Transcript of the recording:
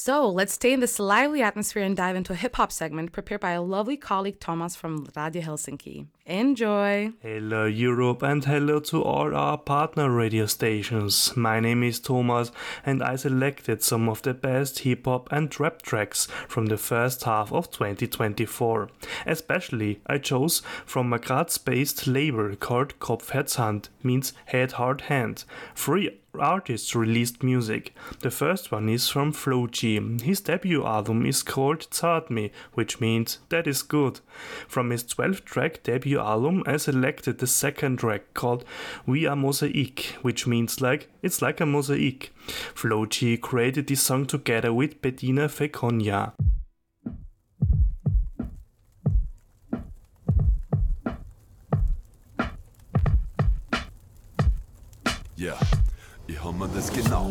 So let's stay in this lively atmosphere and dive into a hip-hop segment prepared by a lovely colleague Thomas from Radio Helsinki. Enjoy! Hello Europe and hello to all our partner radio stations. My name is Thomas and I selected some of the best hip-hop and rap tracks from the first half of 2024. Especially I chose from a Graz-based label called Kopfherzhand, means head hard hand. 3 artists released music. The first one is from Flo G. His debut album is called Zart Me, which means that is good. From his 12-track debut album I selected the second track called We Are Mosaic, which means it's like a mosaic. Flo G created this song together with Bettina Feconia. Ja, ich hab mir das genau